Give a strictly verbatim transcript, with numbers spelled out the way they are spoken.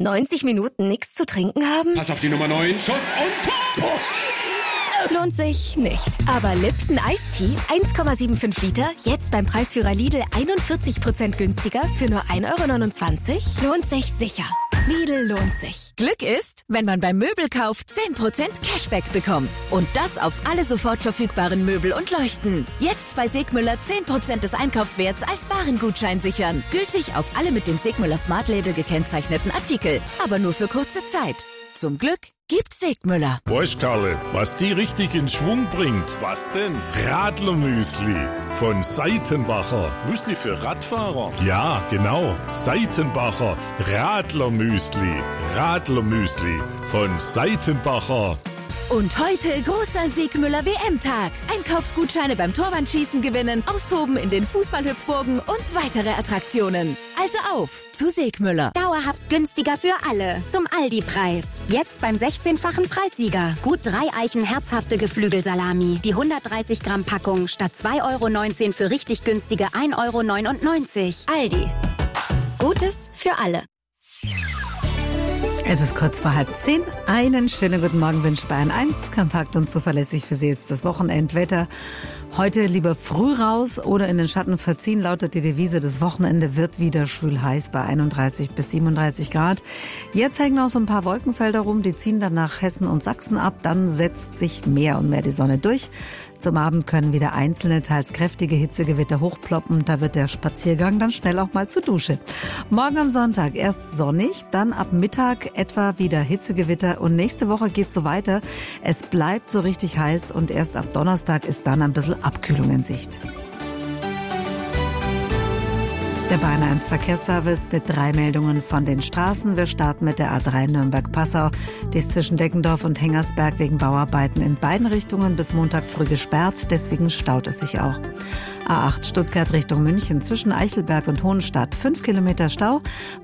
neunzig Minuten nichts zu trinken haben? Pass auf die Nummer neun. Schuss und Tor! Lohnt sich nicht. Aber Lipton Ice Tea eins Komma fünfundsiebzig Liter, jetzt beim Preisführer Lidl einundvierzig Prozent günstiger für nur ein Euro neunundzwanzig, lohnt sich sicher. Lidl lohnt sich. Glück ist, wenn man beim Möbelkauf zehn Prozent Cashback bekommt. Und das auf alle sofort verfügbaren Möbel und Leuchten. Jetzt bei Segmüller zehn Prozent des Einkaufswerts als Warengutschein sichern. Gültig auf alle mit dem Segmüller Smart Label gekennzeichneten Artikel. Aber nur für kurze Zeit. Zum Glück gibt's Segmüller. Weißt Karle, was die richtig in Schwung bringt? Was denn? Radlermüsli von Seitenbacher. Müsli für Radfahrer? Ja, genau. Seitenbacher Radlermüsli. Radlermüsli von Seitenbacher. Und heute großer Segmüller W M-Tag. Einkaufsgutscheine beim Torwandschießen gewinnen, austoben in den Fußballhüpfburgen und weitere Attraktionen. Also auf zu Segmüller. Dauerhaft günstiger für alle. Zum Aldi-Preis. Jetzt beim sechzehnfachen Preissieger. Gut drei Eichen herzhafte Geflügelsalami. Die hundertdreißig Gramm Packung statt zwei Euro neunzehn für richtig günstige ein Euro neunundneunzig. Aldi. Gutes für alle. Es ist kurz vor halb zehn. Einen schönen guten Morgen wünscht Bayern eins. Kompakt und zuverlässig für Sie jetzt das Wochenendwetter. Heute lieber früh raus oder in den Schatten verziehen, lautet die Devise. Das Wochenende wird wieder schwül heiß bei einunddreißig bis siebenunddreißig Grad. Jetzt hängen noch so ein paar Wolkenfelder rum, die ziehen dann nach Hessen und Sachsen ab. Dann setzt sich mehr und mehr die Sonne durch. Zum Abend können wieder einzelne, teils kräftige Hitzegewitter hochploppen. Da wird der Spaziergang dann schnell auch mal zur Dusche. Morgen am Sonntag erst sonnig, dann ab Mittag etwa wieder Hitzegewitter. Und nächste Woche geht's so weiter. Es bleibt so richtig heiß und erst ab Donnerstag ist dann ein bisschen Abkühlung in Sicht. Der Bayern eins Verkehrsservice mit drei Meldungen von den Straßen. Wir starten mit der A drei Nürnberg-Passau. Die ist zwischen Deckendorf und Hengersberg wegen Bauarbeiten in beiden Richtungen bis Montag früh gesperrt. Deswegen staut es sich auch. A acht Stuttgart Richtung München zwischen Eichelberg und Hohenstadt. Fünf Kilometer Stau.